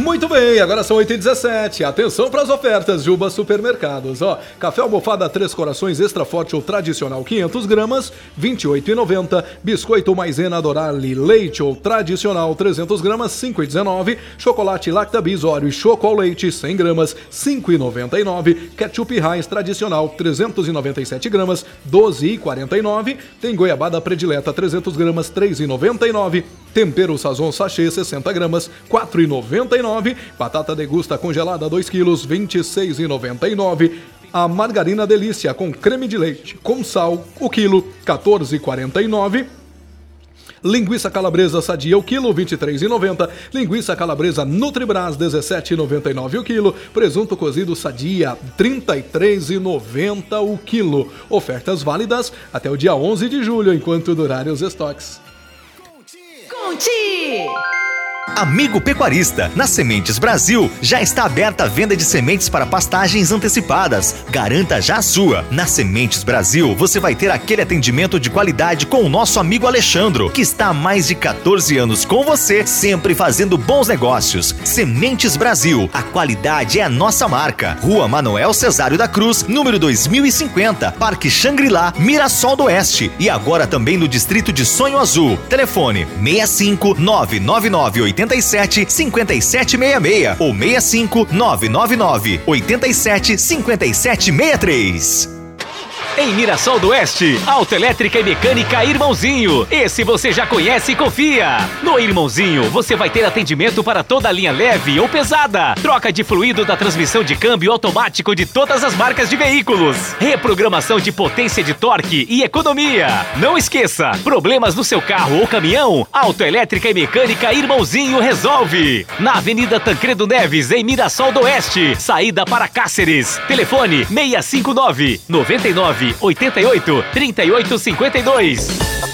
Muito bem, agora são 8h17. Atenção para as ofertas Juba Supermercados. Café almofada Três Corações Extra Forte ou Tradicional 500 gramas, R$ 28,90. Biscoito Maizena Dorale Leite ou Tradicional 300 gramas, R$ 5,19. Chocolate Lactabis Oreo e Choco ao Leite 100 gramas, R$ 5,99. Ketchup Heinz Tradicional 397 gramas, R$ 12,49. Tem goiabada predileta 300 gramas, R$ 3,99. Tempero Sazon Sachê 60 gramas, R$ 4,99. Batata Degusta congelada 2 quilos, R$ 26,99. A margarina Delícia com creme de leite com sal, o quilo, R$ 14,49. Linguiça calabresa sadia o quilo, R$ 23,90. Linguiça calabresa Nutribras, R$ 17,99 o quilo. Presunto cozido sadia, R$ 33,90 o quilo. Ofertas válidas até o dia 11 de julho, enquanto durarem os estoques. Conti! Amigo pecuarista, na Sementes Brasil já está aberta a venda de sementes para pastagens antecipadas. Garanta já a sua. Na Sementes Brasil você vai ter aquele atendimento de qualidade com o nosso amigo Alexandro, que está há mais de 14 anos com você, sempre fazendo bons negócios. Sementes Brasil, a qualidade é a nossa marca. Rua Manoel Cesário da Cruz, número 2050, Parque Xangri-Lá, Mirassol do Oeste. E agora também no Distrito de Sonho Azul. Telefone 65 999 87 5766 ou 65 999 87 5763. Em Mirassol do Oeste, Autoelétrica e Mecânica Irmãozinho. Esse você já conhece e confia. No Irmãozinho, você vai ter atendimento para toda a linha leve ou pesada. Troca de fluido da transmissão de câmbio automático de todas as marcas de veículos. Reprogramação de potência de torque e economia. Não esqueça, problemas no seu carro ou caminhão, Autoelétrica e Mecânica Irmãozinho resolve. Na Avenida Tancredo Neves, em Mirassol do Oeste, saída para Cáceres. Telefone 659 99 88 38 52.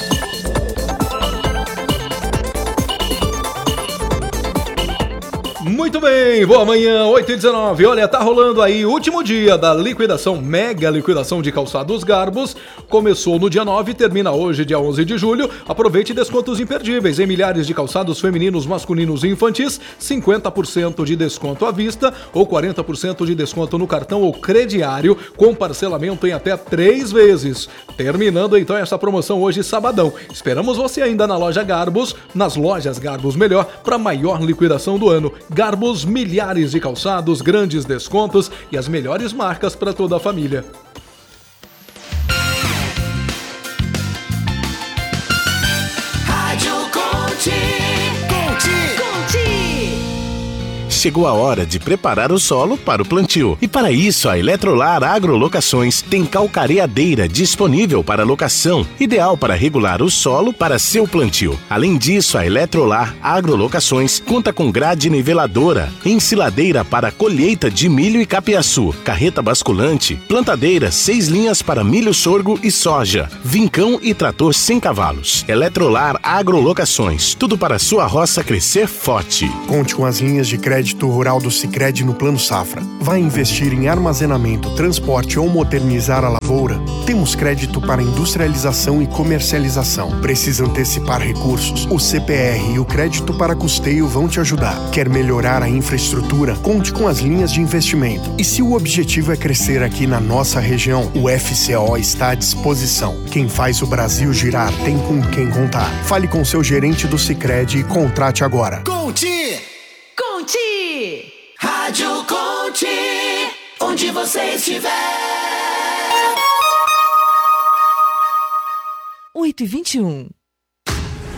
Muito bem, boa manhã, 8h19. Olha, tá rolando aí o último dia da liquidação, mega liquidação de calçados Garbos. Começou no dia 9 e termina hoje, dia 11 de julho. Aproveite descontos imperdíveis em milhares de calçados femininos, masculinos e infantis. 50% de desconto à vista ou 40% de desconto no cartão ou crediário, com parcelamento em até 3 vezes. Terminando então essa promoção hoje, sabadão. Esperamos você ainda na loja Garbos, nas lojas Garbos melhor, para maior liquidação do ano. Garbos, milhares de calçados, grandes descontos e as melhores marcas para toda a família. Rádio Conti! Chegou a hora de preparar o solo para o plantio. E para isso, a Eletrolar Agrolocações tem calcareadeira disponível para locação, ideal para regular o solo para seu plantio. Além disso, a Eletrolar Agrolocações conta com grade niveladora, ensiladeira para colheita de milho e capiaçu, carreta basculante, plantadeira 6 linhas para milho, sorgo e soja, vincão e trator sem cavalos. Eletrolar Agrolocações, tudo para sua roça crescer forte. Conte com as linhas de crédito rural do Sicredi no Plano Safra. Vai investir em armazenamento, transporte ou modernizar a lavoura? Temos crédito para industrialização e comercialização. Precisa antecipar recursos? O CPR e o crédito para custeio vão te ajudar. Quer melhorar a infraestrutura? Conte com as linhas de investimento. E se o objetivo é crescer aqui na nossa região, o FCO está à disposição. Quem faz o Brasil girar tem com quem contar. Fale com seu gerente do Sicredi e contrate agora. Conti! Rádio Conti, onde você estiver. 8h21.